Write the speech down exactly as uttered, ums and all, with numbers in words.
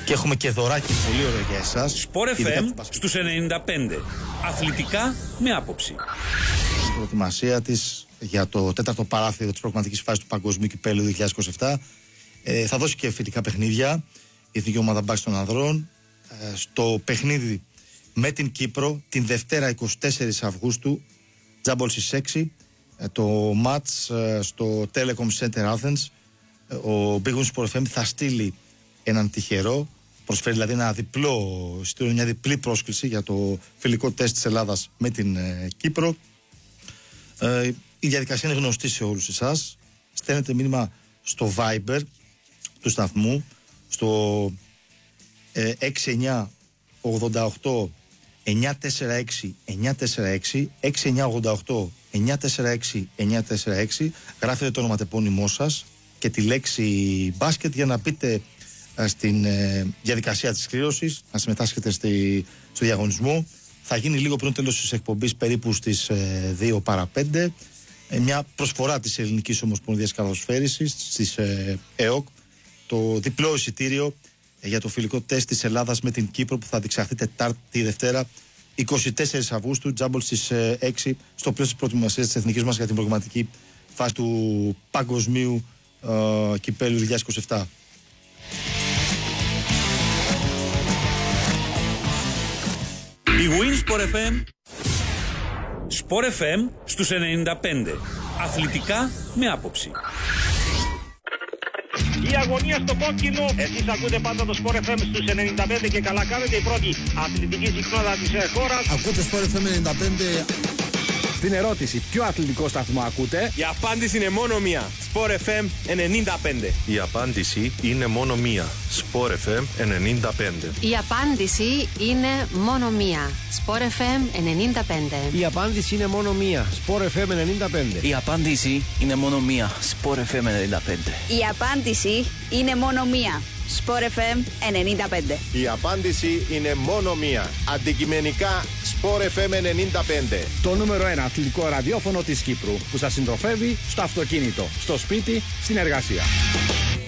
Και έχουμε και δωράκι πολύ ωραίο για εσάς. Sport εφ εμ στους ενενήντα πέντε. Αθλητικά με άποψη. Η προετοιμασία της για το τέταρτο παράθυρο της προγραμματικής φάσης του Παγκοσμίου Κυπέλλου δύο χιλιάδες είκοσι επτά ε, θα δώσει και φοιτικά παιχνίδια. Η Εθνική Ομάδα Μπάσκετ των Ανδρών ε, στο παιχνίδι με την Κύπρο την Δευτέρα εικοστή τέταρτη Αυγούστου, τζάμπολ στις έξι, ε, το μάτς ε, στο Telecom Center Athens. Ε, ο Big Win Sport εφ εμ θα στείλει έναν τυχερό, προσφέρει δηλαδή ένα διπλό, στείλει μια διπλή πρόσκληση για το φιλικό τεστ της Ελλάδας με την ε, Κύπρο. Ε, η διαδικασία είναι γνωστή σε όλους εσάς. Στέλνετε μήνυμα στο Viber του σταθμού στο ε, έξι εννιά ογδόντα οκτώ εννιά τέσσερα έξι εννιά τέσσερα έξι έξι εννιά ογδόντα οκτώ εννιά τέσσερα έξι εννιά τέσσερα έξι. Γράφετε το ονοματεπώνυμό σας και τη λέξη μπάσκετ για να μπείτε ε, στην ε, διαδικασία της κλήρωσης, να συμμετάσχετε στη, στο διαγωνισμό. Θα γίνει λίγο πριν το τέλος της εκπομπής, περίπου στις ε, δύο παρά πέντε. Ε, μια προσφορά της Ελληνικής Ομοσπονδίας Καλαθοσφαίρισης, της ε, ΕΟΚ, το διπλό εισιτήριο ε, για το φιλικό τεστ της Ελλάδας με την Κύπρο που θα διεξαχθεί Τετάρτη Δευτέρα εικοστή τέταρτη Αυγούστου, τζάμπολ στις ε, έξι, στο πλαίσιο της προετοιμασίας της Εθνικής μας για την προγραμματική φάση του Παγκοσμίου ε, Κυπέλλου δύο χιλιάδες είκοσι επτά. Η Win Sport εφ εμ, Sport εφ εμ στους ενενήντα πέντε. Αθλητικά με άποψη. Η αγωνία στο κόκκινο. Εσείς ακούτε πάντα το Sport εφ εμ στους ενενήντα πέντε και καλά κάνετε. Η πρώτη αθλητική συχνότητα της χώρας. Ακούτε Sport εφ εμ ενενήντα πέντε. Στην ερώτηση ποιο αθλητικό σταθμό ακούτε, η απάντηση είναι μόνο μία. Sport εφ εμ ενενήντα πέντε. Η απάντηση είναι μόνο μία. Sport εφ εμ ενενήντα πέντε. Η απάντηση είναι μόνο μία. Sport εφ εμ ενενήντα πέντε. η απάντηση είναι μόνο μία. Sport εφ εμ ενενήντα πέντε. Η απάντηση είναι μόνο μία. Sport εφ εμ ενενήντα πέντε. Η απάντηση είναι μόνο μία. Sport εφ εμ ενενήντα πέντε. Η απάντηση είναι μόνο μία. Αντικειμενικά Sport εφ εμ ενενήντα πέντε. Το νούμερο ένα αθλητικό ραδιόφωνο της Κύπρου που σας συντροφεύει στο αυτοκίνητο, στο σπίτι, στην εργασία.